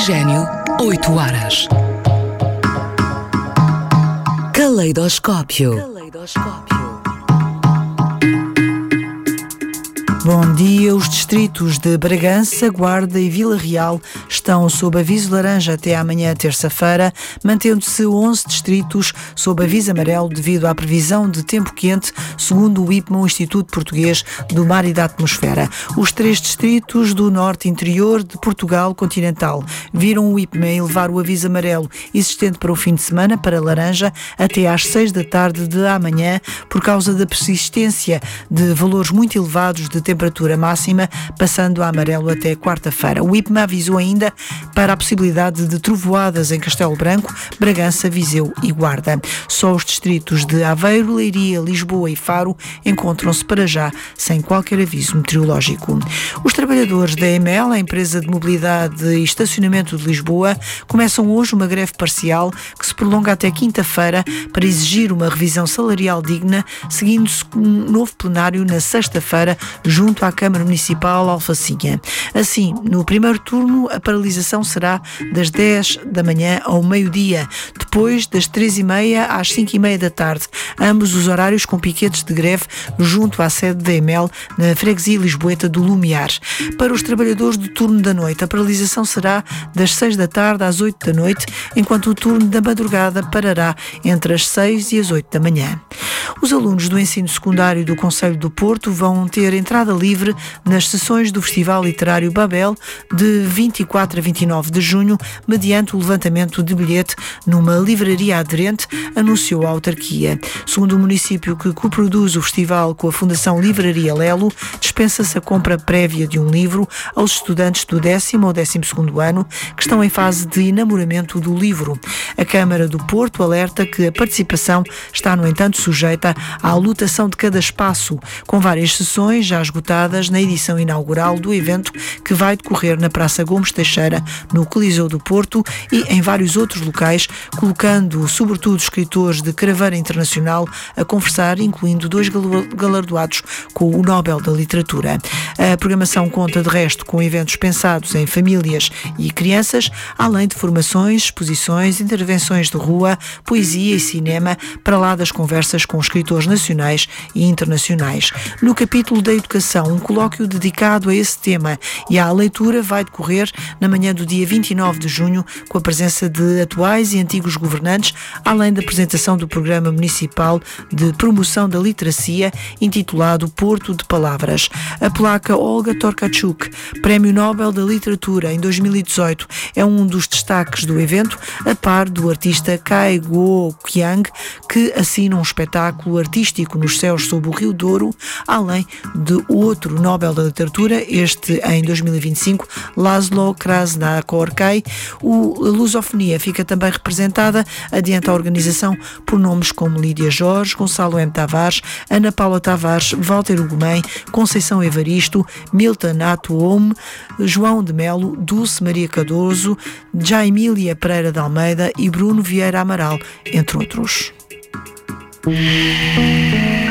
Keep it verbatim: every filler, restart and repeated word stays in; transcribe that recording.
Oxigênio, oito horas. Caleidoscópio. Caleidoscópio. Bom dia. Os distritos de Bragança, Guarda e Vila Real estão sob aviso laranja até amanhã, terça-feira, mantendo-se onze distritos sob aviso amarelo devido à previsão de tempo quente, segundo o IPMA, o Instituto Português do Mar e da Atmosfera. Os três distritos do norte interior de Portugal continental viram o IPMA elevar o aviso amarelo existente para o fim de semana para laranja até às seis da tarde de amanhã, por causa da persistência de valores muito elevados de temperatura temperatura máxima, passando a amarelo até quarta-feira. O IPMA avisou ainda para a possibilidade de trovoadas em Castelo Branco, Bragança, Viseu e Guarda. Só os distritos de Aveiro, Leiria, Lisboa e Faro encontram-se para já sem qualquer aviso meteorológico. Os trabalhadores da E M L, a empresa de mobilidade e estacionamento de Lisboa, começam hoje uma greve parcial que se prolonga até quinta-feira para exigir uma revisão salarial digna, seguindo-se um novo plenário na sexta-feira, junto à Câmara Municipal Alfacinha. Assim, no primeiro turno, a paralisação será das dez da manhã ao meio-dia, depois das três e meia às cinco e meia da tarde, ambos os horários com piquetes de greve junto à sede da E M L, na freguesia lisboeta do Lumiar. Para os trabalhadores do turno da noite, a paralisação será das seis da tarde às oito da noite, enquanto o turno da madrugada parará entre as seis e as oito da manhã. Os alunos do ensino secundário do Concelho do Porto vão ter entrada livre nas sessões do Festival Literário Babel de vinte e quatro a vinte e nove de junho, mediante o levantamento de bilhete numa livraria aderente, anunciou a autarquia. Segundo o município que coproduz o festival com a Fundação Livraria Lelo, dispensa-se a compra prévia de um livro aos estudantes do décimo ou décimo segundo ano que estão em fase de enamoramento do livro. A Câmara do Porto alerta que a participação está, no entanto, sujeita à lotação de cada espaço, com várias sessões já esgotadas na edição inaugural do evento, que vai decorrer na Praça Gomes Teixeira, no Coliseu do Porto e em vários outros locais, colocando sobretudo escritores de craveira internacional a conversar, incluindo dois galardoados com o Nobel da Literatura. A programação conta, de resto, com eventos pensados em famílias e crianças, além de formações, exposições, intervenções de rua, poesia e cinema, para lá das conversas com escritores nacionais e internacionais. No capítulo da educação, um colóquio dedicado a esse tema e à leitura vai decorrer na manhã do dia vinte e nove de junho, com a presença de atuais e antigos governantes, além da apresentação do Programa Municipal de Promoção da Literacia, intitulado Porto de Palavras. A polaca Olga Tokarczuk, Prémio Nobel da Literatura em dois mil e dezoito, é um dos destaques do evento, a par do artista Kai Guo-Qiang, que assina um espetáculo artístico nos céus sob o Rio Douro, além de outro Nobel da Literatura, este em dois mil e vinte e cinco, Laszlo Krasznahorkai. O, a lusofonia fica também representada, adianta a organização, por nomes como Lídia Jorge, Gonçalo M. Tavares, Ana Paula Tavares, Walter Ugumem, Conceição Evaristo, Milton Atuome, João de Melo, Dulce Maria Cardoso, Jaimília Pereira de Almeida e Bruno Vieira Amaral, entre outros.